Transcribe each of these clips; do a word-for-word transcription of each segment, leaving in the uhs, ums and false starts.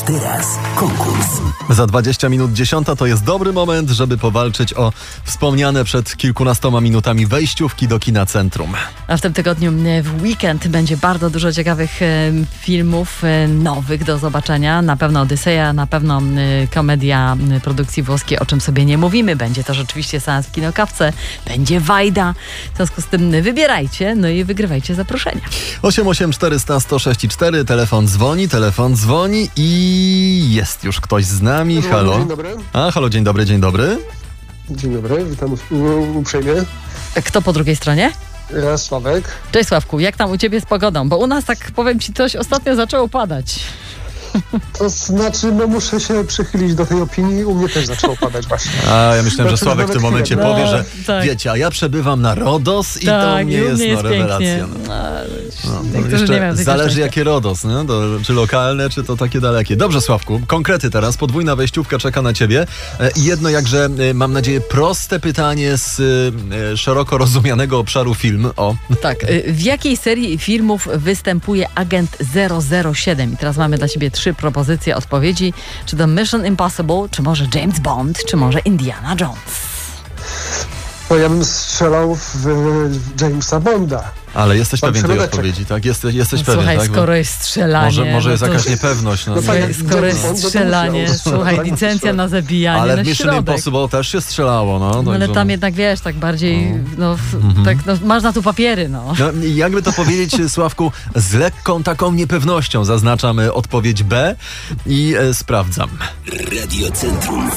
Teraz konkurs. Za dwadzieścia minut dziesiąta to jest dobry moment, żeby powalczyć o wspomniane przed kilkunastoma minutami wejściówki do Kina Centrum. A w tym tygodniu w weekend będzie bardzo dużo ciekawych e, filmów e, nowych do zobaczenia. Na pewno Odyseja, na pewno e, komedia e, produkcji włoskiej, o czym sobie nie mówimy. Będzie to rzeczywiście seans w Kinokawce, będzie Wajda. W związku z tym wybierajcie, no i wygrywajcie zaproszenia. osiem osiem czterysta sto sześć cztery, telefon dzwoni, telefon dzwoni i jest już ktoś z nami. Halo. Dzień dobry. A, halo, dzień dobry, dzień dobry. Dzień dobry, witam uprzejmie. Kto po drugiej stronie? Ja, Sławek. Cześć Sławku, jak tam u ciebie z pogodą? Bo u nas, tak powiem ci, coś ostatnio zaczęło padać. To znaczy, no muszę się przychylić do tej opinii, u mnie też zaczęło padać właśnie. A ja myślałem, że Znaczy, Sławek w tym nawet momencie chwilę. powie, No, że tak. wiecie, a ja przebywam na Rodos i Tak, to mnie i u jest, mnie no, jest rewelacja. pięknie. No. No, No, niektórzy jeszcze nie mają tego zależy szczęścia. jakie Rodos, nie? To, czy lokalne, czy to takie dalekie. Dobrze, Sławku, konkrety teraz, podwójna wejściówka czeka na ciebie. E, I jedno jakże, e, mam nadzieję, proste pytanie z e, szeroko rozumianego obszaru film. O. Tak, y, w jakiej serii filmów występuje agent zero zero siedem? I teraz mamy dla ciebie trzy propozycje odpowiedzi. Czy to Mission Impossible, czy może James Bond, czy może Indiana Jones? No ja bym strzelał w, w Jamesa Bonda. Ale jesteś Pan pewien tej środeczek. odpowiedzi, tak? Jesteś, jesteś No, pewien, słuchaj, tak? skoro jest strzelanie... Może, może no jest to- jakaś niepewność. No. No Słuchaj, tak, skoro James Bond, jest to strzelanie, musiał. słuchaj, Tak, licencja na zabijanie, Ale no w Mission środek. Impossible też się strzelało, no. No, ale także- tam jednak, wiesz, tak bardziej, no, f- tak, no masz na tu papiery, no. No, jakby to powiedzieć, Sławku, z lekką taką niepewnością zaznaczam e, odpowiedź B i e, sprawdzam. Radio Centrum.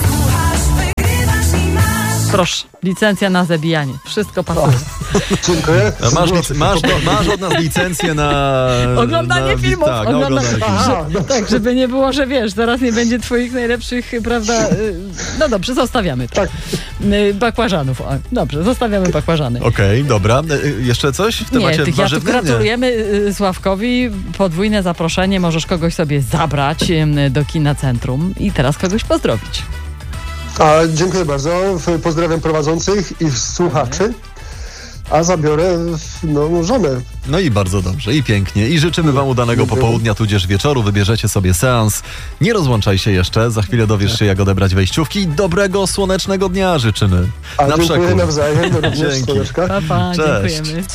Proszę, licencja na zabijanie, wszystko pasuje. Dziękuję. A Masz, lic- masz, masz od nas licencję na... Oglądanie na, filmów, tak, na oglądanie, oglądanie filmów. że, tak, żeby nie było, że wiesz, zaraz nie będzie twoich najlepszych, prawda, y, no dobrze, zostawiamy to. Tak. Y, Bakłażanów, o, dobrze, zostawiamy bakłażany. Okej, dobra. E, Jeszcze coś w temacie Nie, tych ja tu warzywnym? Nie. gratulujemy y, Sławkowi, podwójne zaproszenie, możesz kogoś sobie zabrać y, do Kina Centrum i teraz kogoś pozdrowić. A, dziękuję bardzo. Pozdrawiam prowadzących i słuchaczy. A zabiorę no, żonę. No i bardzo dobrze, i pięknie. I życzymy wam udanego Dziękuję. popołudnia, tudzież wieczoru. Wybierzecie sobie seans. Nie rozłączaj się jeszcze. Za chwilę dowiesz się, jak odebrać wejściówki. I dobrego, słonecznego dnia życzymy. A Na dziękuję przekór. nawzajem, również Dzięki. słoneczka. Pa, pa, Cześć. dziękujemy.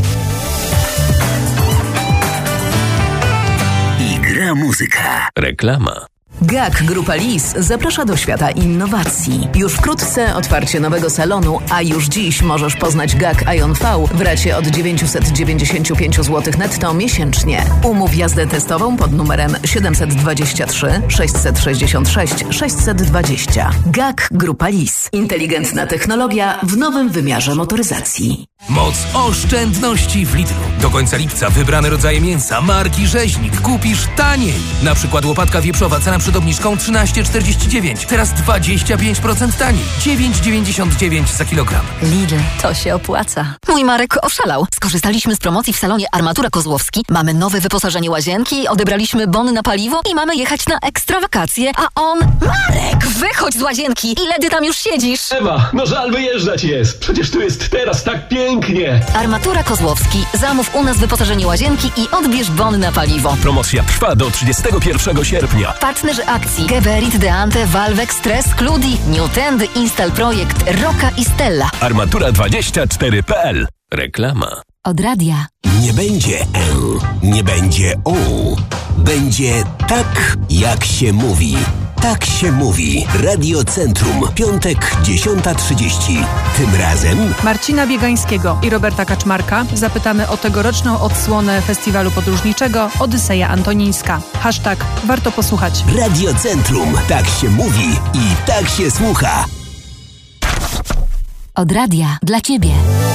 I gra muzyka. Reklama. Gag Grupa Lis zaprasza do świata innowacji. Już wkrótce otwarcie nowego salonu, a już dziś możesz poznać Gag Ion V w racie od dziewięćset dziewięćdziesiąt pięć złotych netto miesięcznie. Umów jazdę testową pod numerem siedem dwa trzy sześć sześć sześć sześć dwa zero. Gag Grupa Lis. Inteligentna technologia w nowym wymiarze motoryzacji. Moc oszczędności w Lidlu. Do końca lipca wybrane rodzaje mięsa marki Rzeźnik kupisz taniej. Na przykład łopatka wieprzowa, cena przed obniżką trzynaście czterdzieści dziewięć. Teraz dwadzieścia pięć procent taniej. dziewięć dziewięćdziesiąt dziewięć za kilogram. Lidl, to się opłaca. Mój Marek oszalał. Skorzystaliśmy z promocji w salonie Armatura Kozłowski. Mamy nowe wyposażenie łazienki, odebraliśmy bon na paliwo i mamy jechać na ekstra wakacje, a on... Marek, wychodź z łazienki! Ile ty tam już siedzisz? Ewa, no żal wyjeżdżać jest. Przecież tu jest teraz tak pięknie. Armatura Kozłowski. Zamów u nas wyposażenie łazienki i odbierz bon na paliwo. Promocja trwa do trzydziestego pierwszego sierpnia. Partnerzy akcji Geberit, Deante, Valvex, Stress, Cludi, Newtendy, Instal Projekt, Roka i Stella. Armatura dwadzieścia cztery kropka p l. Reklama. Od radia. Nie będzie E, nie będzie U. Będzie tak, jak się mówi. Tak się mówi. Radio Centrum. Piątek, dziesiąta trzydzieści. Tym razem Marcina Biegańskiego i Roberta Kaczmarka zapytamy o tegoroczną odsłonę festiwalu podróżniczego Odyseja Antonińska. Hashtag warto posłuchać. Radio Centrum. Tak się mówi i tak się słucha. Od radia. Dla ciebie.